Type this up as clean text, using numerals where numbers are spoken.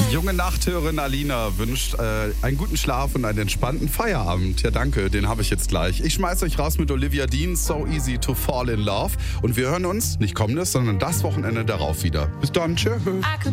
Junge Nachthörerin Alina wünscht einen guten Schlaf und einen entspannten Feierabend. Ja, danke, den habe ich jetzt gleich. Ich schmeiß euch raus mit Olivia Dean, So Easy to Fall in Love. Und wir hören uns nicht kommendes, sondern das Wochenende darauf wieder. Bis dann, tschö.